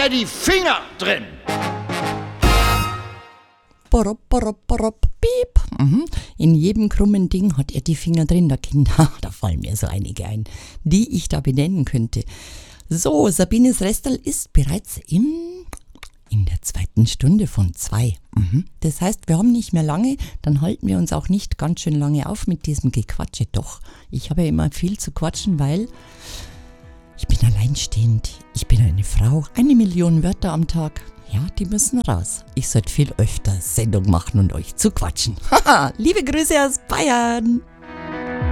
er die Finger drin. Borop, borop, borop, piep. In jedem krummen Ding hat er die Finger drin, der Kinder. Da fallen mir so einige ein, die ich da benennen könnte. So, Sabines Restel ist bereits in der 2. Stunde von 2. Das heißt, wir haben nicht mehr lange, dann halten wir uns auch nicht ganz schön lange auf mit diesem Gequatsche. Doch, ich habe ja immer viel zu quatschen, weil ich bin alleinstehend. Ich bin eine Frau, 1 Million Wörter am Tag. Ja, die müssen raus. Ich sollte viel öfter Sendung machen und euch zuquatschen. Haha, liebe Grüße aus Bayern.